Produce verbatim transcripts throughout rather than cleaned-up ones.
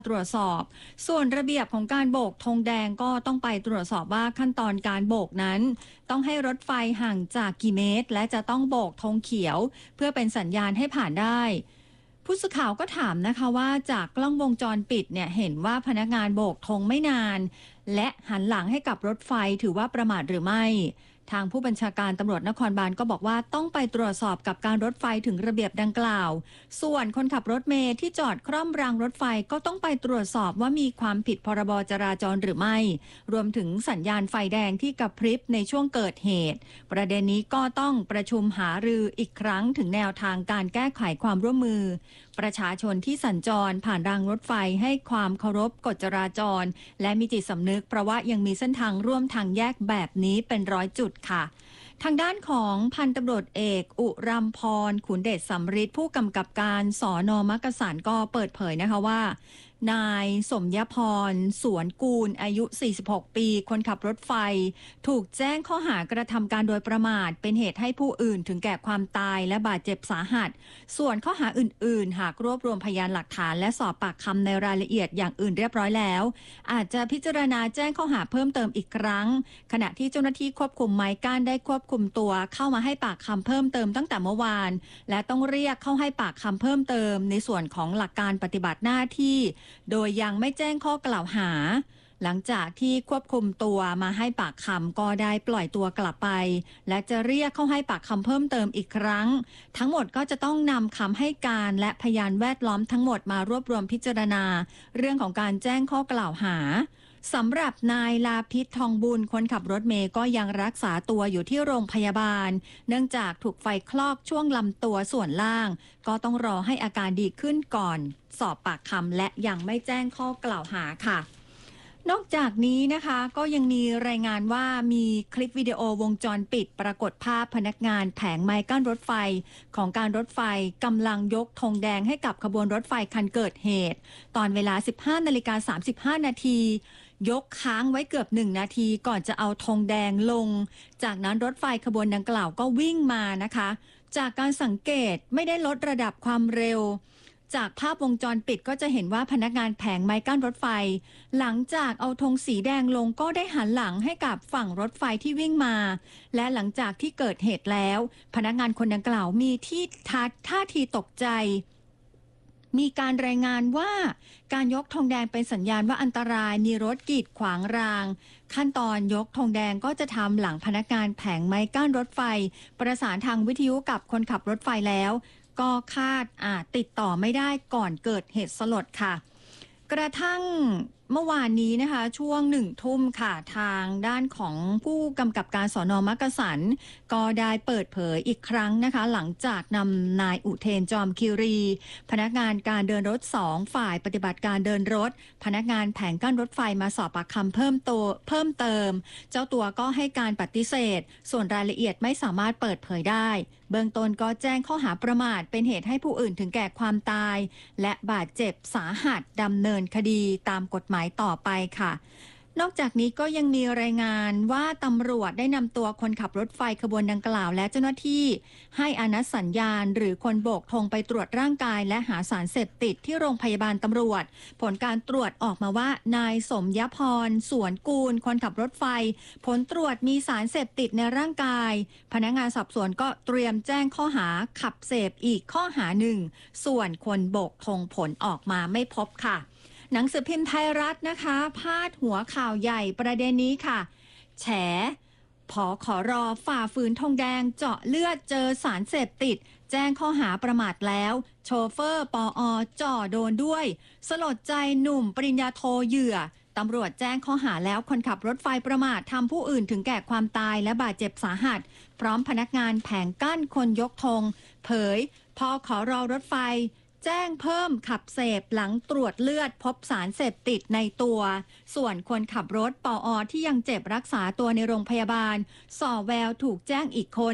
ตรวจสอบส่วนระเบียบของการโบกธงแดงก็ต้องไปตรวจสอบว่าขั้นตอนการโบกนั้นต้องให้รถไฟห่างจากกี่เมตรและจะต้องโบกธงเขียวเพื่อเป็นสัญญาณให้ผ่านได้ผู้สื่อข่าวก็ถามนะคะว่าจากกล้องวงจรปิดเนี่ยเห็นว่าพนักงานโบกธงไม่นานและหันหลังให้กับรถไฟถือว่าประมาทหรือไม่ทางผู้บัญชาการตำรวจนครบาลก็บอกว่าต้องไปตรวจสอบกับการรถไฟถึงระเบียบดังกล่าวส่วนคนขับรถเมล์ที่จอดคร่อมรางรถไฟก็ต้องไปตรวจสอบว่ามีความผิดพรบจราจรหรือไม่รวมถึงสัญญาณไฟแดงที่กระพริบในช่วงเกิดเหตุประเด็นนี้ก็ต้องประชุมหารืออีกครั้งถึงแนวทางการแก้ไขความร่วมมือประชาชนที่สัญจรผ่านรางรถไฟให้ความเคารพกฎจราจรและมีจิตสำนึกเพราะว่ายังมีเส้นทางร่วมทางแยกแบบนี้เป็นร้อยจุดค่ะทางด้านของพันตำรวจเอกอุรัมพรขุนเดชสำริดผู้กำกับการสน.มักกะสันก็เปิดเผยนะคะว่านายสมยพรสวนกูลอายุสี่สิบหกปีคนขับรถไฟถูกแจ้งข้อหากระทำการโดยประมาทเป็นเหตุให้ผู้อื่นถึงแก่ความตายและบาดเจ็บสาหัสส่วนข้อหาอื่นๆหากรวบรวมพยานหลักฐานและสอบปากคำในรายละเอียดอย่างอื่นเรียบร้อยแล้วอาจจะพิจารณาแจ้งข้อหาเพิ่มเติมอีกครั้งขณะที่เจ้าหน้าที่ควบคุมไม้ก้านได้ควบคุมตัวเข้ามาให้ปากคำเพิ่มเติมตั้งแต่เมื่อวานและต้องเรียกเข้าให้ปากคำเพิ่มเติมในส่วนของหลักการปฏิบัติหน้าที่โดยยังไม่แจ้งข้อกล่าวหาหลังจากที่ควบคุมตัวมาให้ปากคำก็ได้ปล่อยตัวกลับไปและจะเรียกเข้าให้ปากคำเพิ่มเติมอีกครั้งทั้งหมดก็จะต้องนำคำให้การและพยานแวดล้อมทั้งหมดมารวบรวมพิจารณาเรื่องของการแจ้งข้อกล่าวหาสำหรับนายลาพิษทองบุญคนขับรถเมย์ก็ยังรักษาตัวอยู่ที่โรงพยาบาลเนื่องจากถูกไฟคลอกช่วงลำตัวส่วนล่างก็ต้องรอให้อาการดีขึ้นก่อนสอบปากคำและยังไม่แจ้งข้อกล่าวหาค่ะนอกจากนี้นะคะก็ยังมีรายงานว่ามีคลิปวิดีโอวงจรปิดปรากฏภาพพนักงานแผงไม้กั้นรถไฟของการรถไฟกำลังยกธงแดงให้กับขบวนรถไฟคันเกิดเหตุตอนเวลา สิบห้านาฬิกาสามสิบห้านาทียกค้างไว้เกือบหนึ่งนาทีก่อนจะเอาธงแดงลงจากนั้นรถไฟขบวนดังกล่าวก็วิ่งมานะคะจากการสังเกตไม่ได้ลดระดับความเร็วจากภาพวงจรปิดก็จะเห็นว่าพนักงานแผงไม้กั้นรถไฟหลังจากเอาธงสีแดงลงก็ได้หันหลังให้กับฝั่งรถไฟที่วิ่งมาและหลังจากที่เกิดเหตุแล้วพนักงานคนดังกล่าวมีที่ท่าทีตกใจมีการรายงานว่าการยกธงแดงเป็นสัญญาณว่าอันตรายมีรถกีดขวางรางขั้นตอนยกธงแดงก็จะทำหลังพนักงานแผงไม้กั้นรถไฟประสานทางวิทยุกับคนขับรถไฟแล้วก็คาดอาจติดต่อไม่ได้ก่อนเกิดเหตุสลดค่ะกระทั่งเมื่อวานนี้นะคะช่วงหนึ่งทุ่มค่ะทางด้านของผู้กำกับการสน.มักกะสันก็ได้เปิดเผยอีกครั้งนะคะหลังจากนำนายอุเทนจอมคีรีพนักงานการเดินรถสองฝ่ายปฏิบัติการเดินรถพนักงานแผงกั้นรถไฟมาสอบปากคำเพิ่มโตเพิ่มเติมเจ้าตัวก็ให้การปฏิเสธส่วนรายละเอียดไม่สามารถเปิดเผยได้เบื้องต้นก็แจ้งข้อหาประมาทเป็นเหตุให้ผู้อื่นถึงแก่ความตายและบาดเจ็บสาหัสดำเนินคดีตามกฎหมายต่อไปค่ะนอกจากนี้ก็ยังมีรายงานว่าตำรวจได้นำตัวคนขับรถไฟขบวนดังกล่าวและเจ้าหน้าที่ให้อนุสัญญาณหรือคนโบกธงไปตรวจร่างกายและหาสารเสพติดที่โรงพยาบาลตำรวจผลการตรวจออกมาว่านายสมยพรสวนกูลคนขับรถไฟผลตรวจมีสารเสพติดในร่างกายพนักงานสอบสวนก็เตรียมแจ้งข้อหาขับเสพอีกข้อหาหนึ่งส่วนคนโบกธงผลออกมาไม่พบค่ะหนังสือพิมพ์ไทยรัฐนะคะพาดหัวข่าวใหญ่ประเด็นนี้ค่ะแฉผขร.ฝ่าฝืนธงแดงเจาะเลือดเจอสารเสพติดแจ้งข้อหาประมาทแล้วโชเฟอร์ปอ.จ่อโดนด้วยสลดใจหนุ่มปริญญาโทเหยื่อตำรวจแจ้งข้อหาแล้วคนขับรถไฟประมาททำผู้อื่นถึงแก่ความตายและบาดเจ็บสาหัสพร้อมพนักงานแผงกั้นคนยกธงเผยพขร.รถไฟแจ้งเพิ่มขับเสพหลังตรวจเลือดพบสารเสพติดในตัวส่วนคนขับรถปอ.ที่ยังเจ็บรักษาตัวในโรงพยาบาลส่อแววถูกแจ้งอีกคน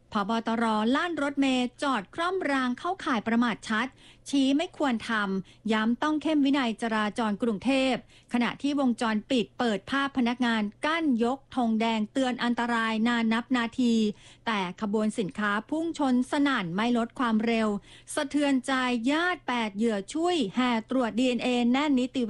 ผบ.ตร.ลั่นรถเมล์จอดคร่อมรางเข้าข่ายประมาทชัดชี้ไม่ควรทำย้ำต้องเข้มวินัยจราจรกรุงเทพขณะที่วงจรปิดเปิดภาพพนักงานกั้นยกธงแดงเตือนอันตรายนานนับนาทีแต่ขบวนสินค้าพุ่งชนสนั่นไม่ลดความเร็วสะเทือนใจญาติแปดเหยื่อช่วยแห่ตรวจ ดี เอ็น เอ แน่นนิติ